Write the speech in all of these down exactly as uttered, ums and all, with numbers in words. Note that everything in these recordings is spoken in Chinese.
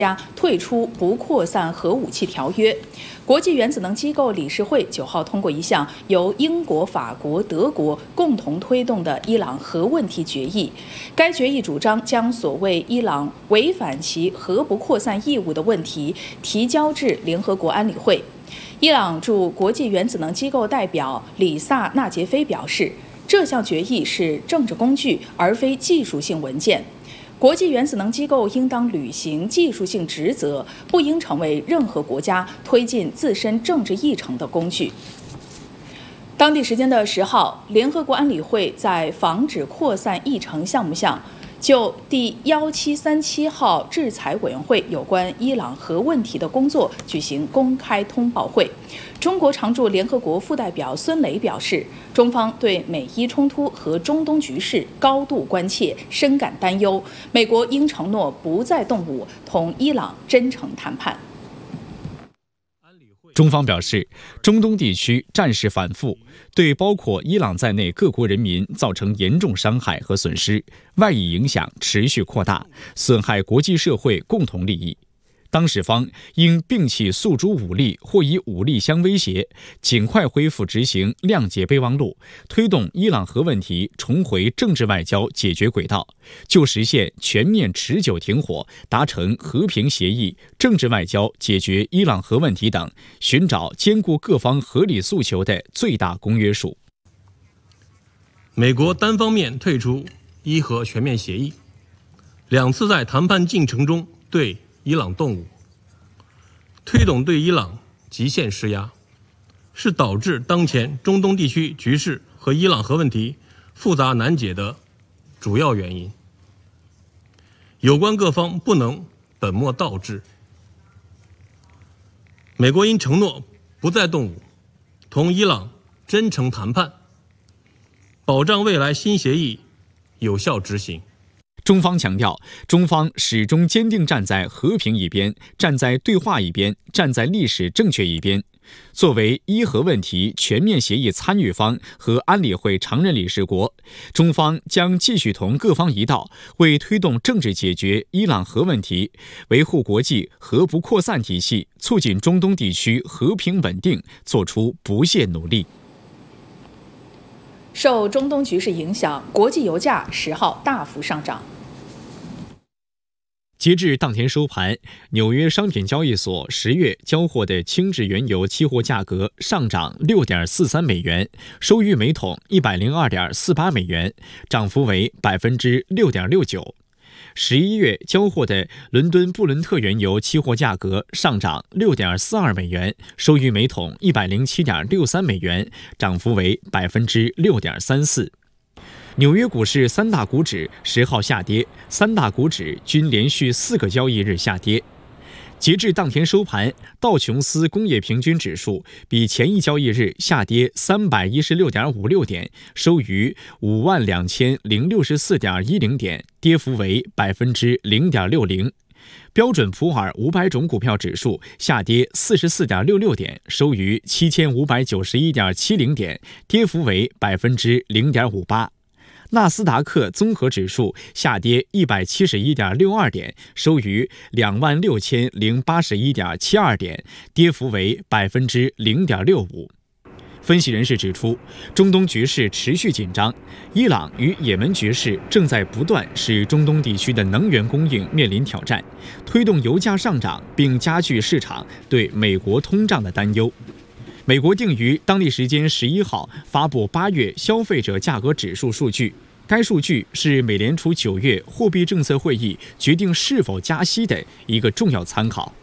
家退出不扩散核武器条约。国际原子能机构理事会九号通过一项由英国、法国、德国共同推动的伊朗核问题决议。该决议主张将所谓伊朗违反其核不扩散义务的问题提交至联合国安理会。伊朗驻国际原子能机构代表里萨·纳杰菲表示，这项决议是政治工具，而非技术性文件。国际原子能机构应当履行技术性职责，不应成为任何国家推进自身政治议程的工具。当地时间的十号，联合国安理会在防止扩散议程项目上，就第一七三七号制裁委员会有关伊朗核问题的工作举行公开通报会。中国常驻联合国副代表孙磊表示，中方对美伊冲突和中东局势高度关切，深感担忧。美国应承诺不再动武，同伊朗真诚谈判。 中方表示，中东地区战事反复，对包括伊朗在内各国人民造成严重伤害和损失，外溢影响持续扩大，损害国际社会共同利益。当事方应摒弃诉诸武力或以武力相威胁，尽快恢复执行谅解备忘录，推动伊朗核问题重回政治外交解决轨道，就实现全面持久停火、达成和平协议、政治外交解决伊朗核问题等，寻找兼顾各方合理诉求的最大公约数。 美国单方面退出伊核全面协议，两次在谈判进程中对伊朗动武，推动对伊朗极限施压，是导致当前中东地区局势和伊朗核问题复杂难解的主要原因。有关各方不能本末倒置。美国应承诺不再动武，同伊朗真诚谈判，保障未来新协议有效执行。 中方强调，中方始终坚定站在和平一边，站在对话一边，站在历史正确一边。作为伊核问题全面协议参与方和安理会常任理事国，中方将继续同各方一道，为推动政治解决伊朗核问题、维护国际核不扩散体系、促进中东地区和平稳定做出不懈努力。 受中东局势影响，国际油价十号大幅上涨。 截至当天收盘，纽约商品交易所十月交货的轻质原油期货价格上涨 六点四三美元，收于每桶 一百零二点四八美元，涨幅为 百分之六点六九。十一月交货的伦敦布伦特原油期货价格上涨 六点四二美元，收于每桶 一百零七点六三美元，涨幅为 百分之六点三四。纽约股市三大股指十号下跌，三大股指均连续四个交易日下跌。截至当天收盘，道琼斯工业平均指数比前一交易日下跌 三百一十六点五六点，收于 五万两千零六十四点一零点，跌幅为 百分之零点六零。标准普尔五百种股票指数下跌 四十四点六六点，收于 七千五百九十一点七零点，跌幅为 百分之零点五八。纳斯达克综合指数下跌 一百七十一点六二点，收于 两万六千零八十一点七二点，跌幅为 百分之零点六五。分析人士指出，中东局势持续紧张，伊朗与也门局势正在不断使中东地区的能源供应面临挑战，推动油价上涨，并加剧市场对美国通胀的担忧。美国定于当地时间十一号发布八月消费者价格指数数据，该数据是美联储九月货币政策会议决定是否加息的一个重要参考。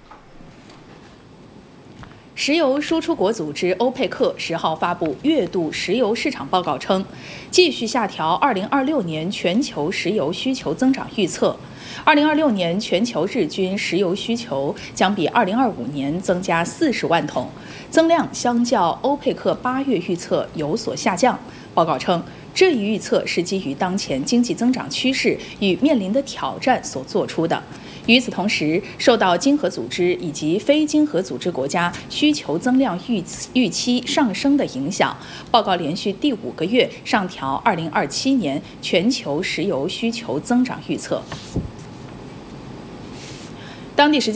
石油输出国组织欧佩克十号发布月度石油市场报告称，继续下调二零二六年全球石油需求增长预测。二零二六年全球日均石油需求将比二零二五年增加四十万桶，增量相较欧佩克八月预测有所下降。报告称，这一预测是基于当前经济增长趋势与面临的挑战所做出的。与此同时，受到经合组织以及非经合组织国家需求增量预预期上升的影响，报告连续第五个月上调二零二七年全球石油需求增长预测。当地时间